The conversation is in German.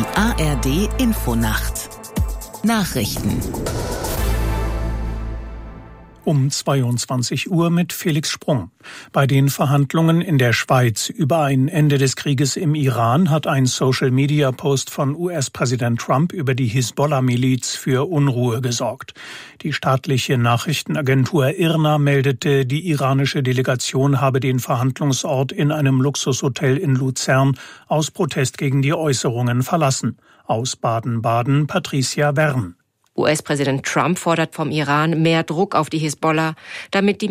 Die ARD Infonacht Nachrichten um 22 Uhr mit Felix Sprung. Bei den Verhandlungen in der Schweiz über ein Ende des Krieges im Iran hat ein Social-Media-Post von US-Präsident Trump über die Hisbollah-Miliz für Unruhe gesorgt. Die staatliche Nachrichtenagentur IRNA meldete, die iranische Delegation habe den Verhandlungsort in einem Luxushotel in Luzern aus Protest gegen die Äußerungen verlassen. Aus Baden-Baden Patricia Wern. US-Präsident Trump fordert vom Iran mehr Druck auf die Hisbollah, damit die